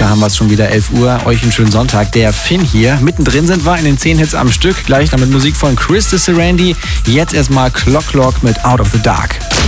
haben wir es schon wieder, 11 Uhr. Euch einen schönen Sonntag. Der Finn hier. Mittendrin sind wir in den 10 Hits am Stück. Gleich noch mit Musik von Chris de Serandy. Jetzt erstmal Clock Clock mit Out of the Dark.